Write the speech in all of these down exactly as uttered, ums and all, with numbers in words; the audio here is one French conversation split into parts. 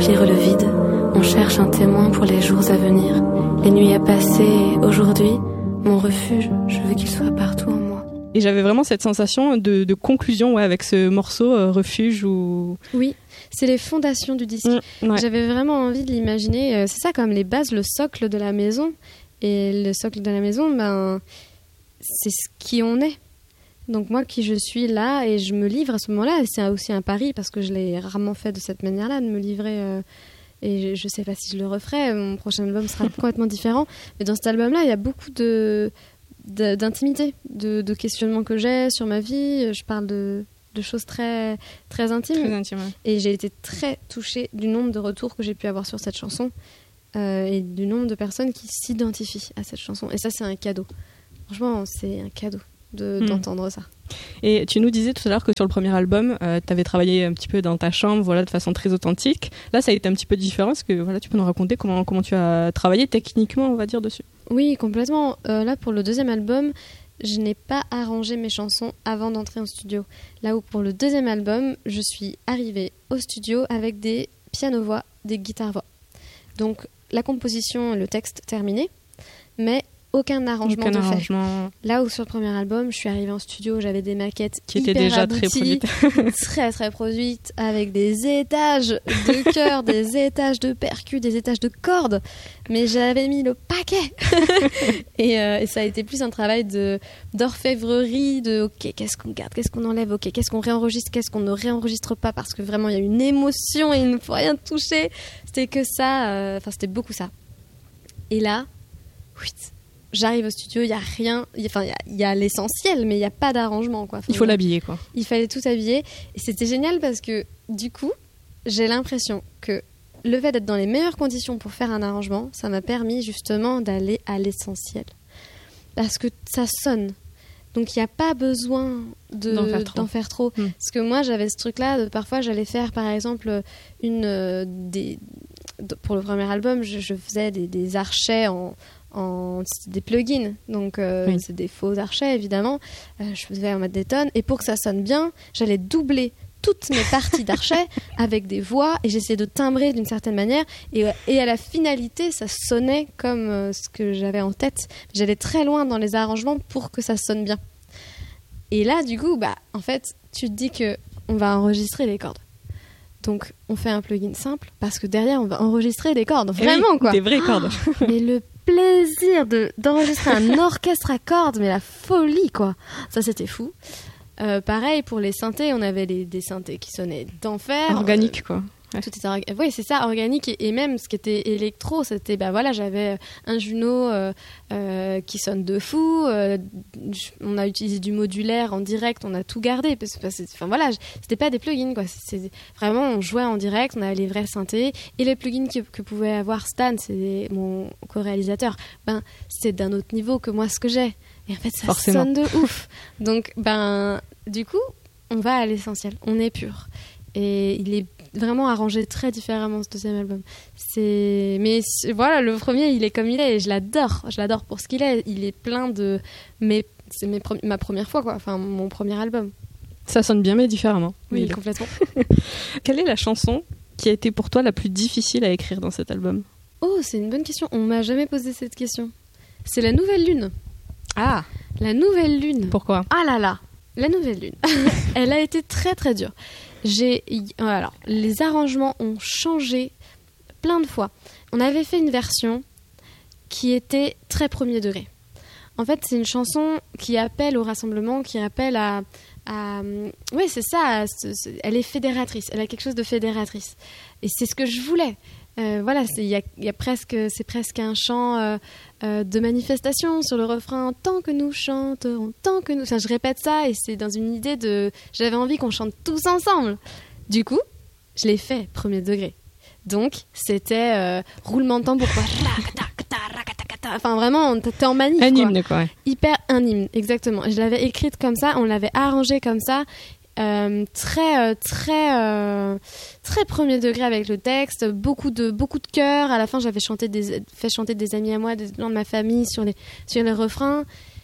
remplir le vide. On cherche un témoin pour les jours à venir. Les nuits à passer, aujourd'hui, mon refuge, je veux qu'il soit partout en moi. Et j'avais vraiment cette sensation de, de conclusion ouais, avec ce morceau euh, Refuge ou... Oui, c'est les fondations du disque. Mmh, ouais. J'avais vraiment envie de l'imaginer. Euh, c'est ça comme les bases, le socle de la maison. Et le socle de la maison, ben, c'est ce qui on est. Donc moi qui je suis là et je me livre à ce moment-là, et c'est aussi un pari parce que je l'ai rarement fait de cette manière-là, de me livrer... Euh, et je, je sais pas si je le referai, mon prochain album sera complètement différent. Mais dans cet album-là, il y a beaucoup de... De, d'intimité, de, de questionnements que j'ai sur ma vie. Je parle de, de choses très, très intimes. Très intime, ouais. Et j'ai été très touchée du nombre de retours que j'ai pu avoir sur cette chanson euh, et du nombre de personnes qui s'identifient à cette chanson. Et ça, c'est un cadeau. Franchement, c'est un cadeau de, mmh. d'entendre ça. Et tu nous disais tout à l'heure que sur le premier album, euh, tu avais travaillé un petit peu dans ta chambre, voilà, de façon très authentique. Là, ça a été un petit peu différent. Est-ce que voilà, tu peux nous raconter comment, comment tu as travaillé techniquement, on va dire, dessus ? Oui, complètement. Euh, là, pour le deuxième album, je n'ai pas arrangé mes chansons avant d'entrer en studio. Là où pour le deuxième album, je suis arrivée au studio avec des pianos-voix, des guitares-voix. Donc, la composition et le texte terminés, mais aucun arrangement aucun de arrangement. fait. Là où sur le premier album, je suis arrivée en studio, j'avais des maquettes qui hyper étaient déjà abouties, très produites. très très produites, avec des étages de chœurs, des étages de percus, des étages de cordes. Mais j'avais mis le paquet. et, euh, et ça a été plus un travail de, d'orfèvrerie, de ok, qu'est-ce qu'on garde, qu'est-ce qu'on enlève, ok, qu'est-ce qu'on réenregistre, qu'est-ce qu'on ne réenregistre pas, parce que vraiment il y a une émotion et il ne faut rien toucher. C'était que ça, enfin euh, c'était beaucoup ça. Et là, oui. J'arrive au studio, il y a rien, enfin il y, y a l'essentiel, mais il y a pas d'arrangement quoi. Enfin, il faut l'habiller quoi. Il fallait tout habiller et c'était génial parce que du coup, j'ai l'impression que le fait d'être dans les meilleures conditions pour faire un arrangement, ça m'a permis justement d'aller à l'essentiel, parce que ça sonne. Donc il n'y a pas besoin de, d'en faire trop. D'en faire trop. Mmh. Parce que moi j'avais ce truc-là, de, parfois j'allais faire par exemple une euh, des pour le premier album, je, je faisais des, des archets en En, c'est des plugins, donc euh, oui. c'est des faux archets évidemment. Euh, je faisais en mode des tonnes et pour que ça sonne bien, j'allais doubler toutes mes parties d'archets avec des voix et j'essayais de timbrer d'une certaine manière et, et à la finalité ça sonnait comme euh, ce que j'avais en tête. J'allais très loin dans les arrangements pour que ça sonne bien. Et là du coup, bah en fait, tu te dis que on va enregistrer les cordes. Donc on fait un plugin simple parce que derrière on va enregistrer des cordes, vraiment oui, quoi. Des vraies cordes. Mais le plaisir de, d'enregistrer un orchestre à cordes, mais la folie quoi. Ça c'était fou. Euh, pareil pour les synthés, on avait des, des synthés qui sonnaient d'enfer. Organique euh, quoi. Ouais. Tout était orga- oui, c'est ça, organique. Et, et même ce qui était électro, c'était, bah voilà, j'avais un Juno euh, euh, qui sonne de fou. Euh, on a utilisé du modulaire en direct, on a tout gardé. Parce, parce, enfin voilà, c'était pas des plugins, quoi. C'est, vraiment, on jouait en direct, on avait les vrais synthés. Et les plugins que, que pouvait avoir Stan, c'est mon co-réalisateur, ben, c'est d'un autre niveau que moi, ce que j'ai. Et en fait, ça Forcément. sonne de ouf. Donc, ben, du coup, on va à l'essentiel. On est pur. Et il est vraiment arrangé très différemment ce deuxième album. C'est mais voilà, le premier il est comme il est et je l'adore, je l'adore pour ce qu'il est. Il est plein de mais c'est mes pre... ma première fois quoi, enfin mon premier album. Ça sonne bien mais différemment. Oui, mais complètement. Quelle est la chanson qui a été pour toi la plus difficile à écrire dans cet album ? Oh, c'est une bonne question. On m'a jamais posé cette question. C'est La Nouvelle Lune. Ah, La Nouvelle Lune. Pourquoi ? Ah là là, La Nouvelle Lune. Elle a été très très dure. J'ai, alors, les arrangements ont changé plein de fois. On avait fait une version qui était très premier degré. En fait, c'est une chanson qui appelle au rassemblement, qui appelle à... à oui, c'est ça, c'est, c'est, elle est fédératrice, elle a quelque chose de fédératrice. Et c'est ce que je voulais. Euh, voilà, il y a, y a presque, c'est presque un chant euh, euh, de manifestation sur le refrain. Tant que nous chanterons, tant que nous... Enfin, je répète ça et c'est dans une idée de... J'avais envie qu'on chante tous ensemble. Du coup, je l'ai fait premier degré. Donc, c'était euh, roulement de tambour, quoi. Enfin, vraiment, t'es en manif, un quoi. hymne, quoi. Ouais. Hyper un hymne, exactement. Je l'avais écrite comme ça, on l'avait arrangée comme ça. Euh, très très euh, très premier degré avec le texte, beaucoup de beaucoup de chœurs. À la fin, j'avais chanté des, fait chanter des amis à moi, des gens de ma famille sur les sur les refrains.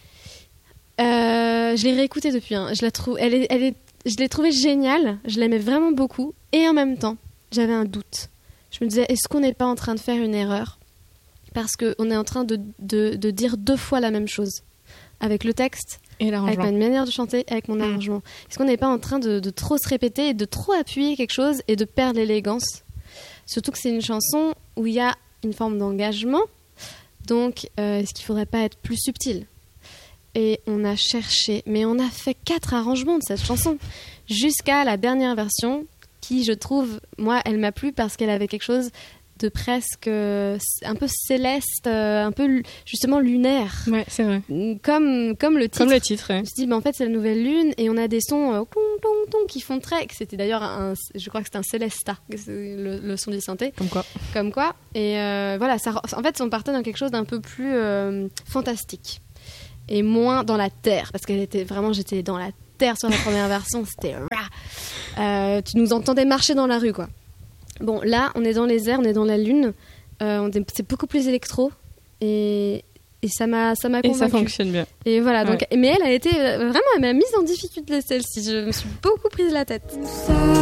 Euh, je l'ai réécoutée depuis. Hein. Je la trouve, elle est, elle est, je l'ai trouvée géniale. Je l'aimais vraiment beaucoup. Et en même temps, j'avais un doute. je me disais, est-ce qu'on n'est pas en train de faire une erreur ? Parce qu'on est en train de, de, de dire deux fois la même chose. Avec le texte, et avec ma manière de chanter, avec mon mmh. arrangement. Est-ce qu'on n'est pas en train de, de trop se répéter et de trop appuyer quelque chose et de perdre l'élégance ? Surtout que c'est une chanson où il y a une forme d'engagement. Donc, euh, est-ce qu'il ne faudrait pas être plus subtil ? Et on a cherché, mais on a fait quatre arrangements de cette chanson. Jusqu'à la dernière version, qui, je trouve, moi, elle m'a plu parce qu'elle avait quelque chose de presque euh, un peu céleste, euh, un peu justement lunaire. Ouais, c'est vrai. Comme, comme le titre. Comme le titre, ouais. Je me suis dit, bah, en fait, c'est la nouvelle lune et on a des sons euh, ton, ton, ton, qui font très... C'était d'ailleurs, un, je crois que c'était un Célesta, le, le son du synthé. Comme quoi. Comme quoi. Et euh, voilà, ça, en fait, on partait dans quelque chose d'un peu plus euh, fantastique. Et moins dans la terre, parce qu'elle était vraiment, j'étais dans la terre sur la première version, c'était... Euh, tu nous entendais marcher dans la rue, quoi. Bon, là, on est dans les airs, on est dans la lune. Euh, on est, c'est beaucoup plus électro. Et, et ça m'a, ça m'a convaincue. Et ça fonctionne bien. Et voilà. Donc, ouais. Mais elle a été... Vraiment, elle m'a mise en difficulté, celle-ci. Je me suis beaucoup prise la tête.